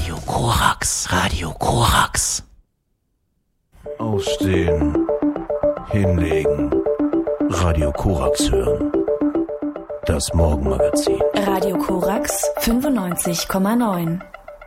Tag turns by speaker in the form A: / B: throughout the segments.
A: Radio Korax, Radio Korax.
B: Aufstehen, hinlegen, Radio Korax hören. Das Morgenmagazin.
C: Radio Korax 95,9.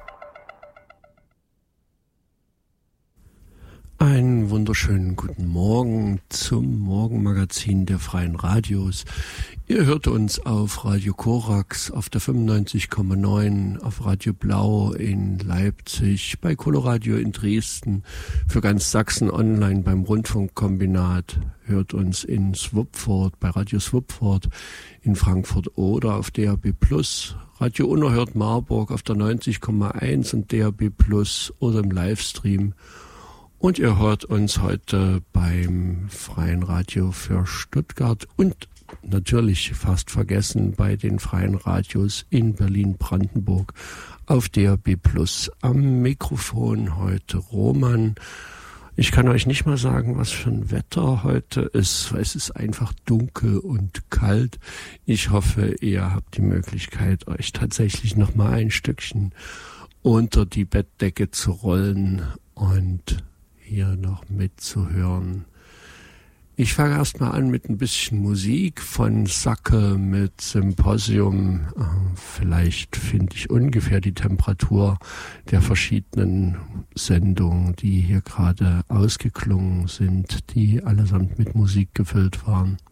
D: Einen wunderschönen guten Morgen zum Morgenmagazin der Freien Radios. Ihr hört uns auf Radio Korax, auf der 95,9, auf Radio Blau in Leipzig, bei Coloradio in Dresden, für ganz Sachsen online beim Rundfunkkombinat. Hört uns in Swupford, bei Radio Swupford in Frankfurt oder auf DAB+, Radio Unerhört Marburg auf der 90,1 und DAB+ oder im Livestream. Und ihr hört uns heute beim Freien Radio für Stuttgart und natürlich fast vergessen bei den Freien Radios in Berlin-Brandenburg auf DAB+. Am Mikrofon heute Roman. Ich kann euch nicht mal sagen, was für ein Wetter heute ist. Es ist einfach dunkel und kalt. Ich hoffe, ihr habt die Möglichkeit, euch tatsächlich noch mal ein Stückchen unter die Bettdecke zu rollen und hier noch mitzuhören. Ich fange erstmal an mit ein bisschen Musik von Sacke mit Symposium. Vielleicht finde ich ungefähr die Temperatur der verschiedenen Sendungen, die hier gerade ausgeklungen sind, die allesamt mit Musik gefüllt waren.